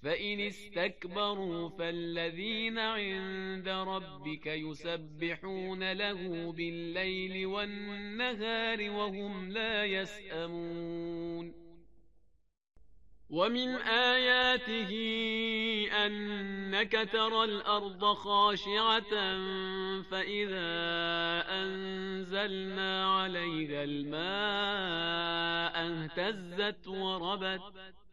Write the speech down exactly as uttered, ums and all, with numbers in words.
فإن استكبروا فالذين عند ربك يسبحون له بالليل والنهار وهم لا يسأمون. ومن آياته أنك ترى الأرض خاشعة فإذا أنزلنا عليها الماء اهتزت وربت